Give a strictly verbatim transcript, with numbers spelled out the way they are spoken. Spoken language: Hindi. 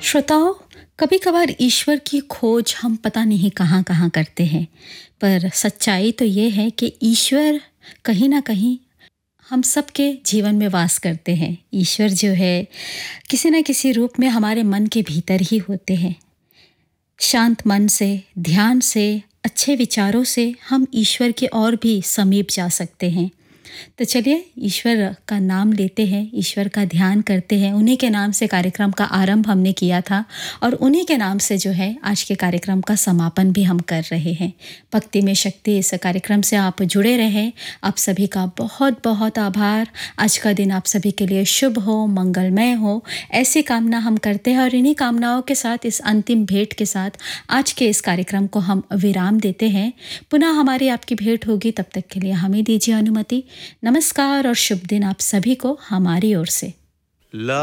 श्रोताओं, कभी कभार ईश्वर की खोज हम पता नहीं कहाँ कहाँ करते हैं, पर सच्चाई तो ये है कि ईश्वर कहीं ना कहीं हम सबके जीवन में वास करते हैं। ईश्वर जो है किसी न किसी रूप में हमारे मन के भीतर ही होते हैं। शांत मन से, ध्यान से, अच्छे विचारों से हम ईश्वर के और भी समीप जा सकते हैं। तो चलिए ईश्वर का नाम लेते हैं, ईश्वर का ध्यान करते हैं। उन्हीं के नाम से कार्यक्रम का आरंभ हमने किया था और उन्हीं के नाम से जो है आज के कार्यक्रम का समापन भी हम कर रहे हैं। भक्ति में शक्ति इस कार्यक्रम से आप जुड़े रहें। आप सभी का बहुत बहुत आभार। आज का दिन आप सभी के लिए शुभ हो, मंगलमय हो, ऐसी कामना हम करते हैं। और इन्हीं कामनाओं के साथ, इस अंतिम भेंट के साथ आज के इस कार्यक्रम को हम विराम देते हैं। पुनः हमारी आपकी भेंट होगी, तब तक के लिए हमें दीजिए अनुमति। नमस्कार और शुभ दिन आप सभी को हमारी ओर से।